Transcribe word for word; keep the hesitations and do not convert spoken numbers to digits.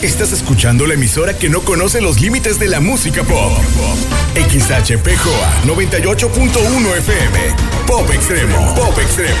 Estás escuchando la emisora que no conoce los límites de la música pop. X H P J noventa y ocho punto uno F M. Pop Extremo. Pop Extremo.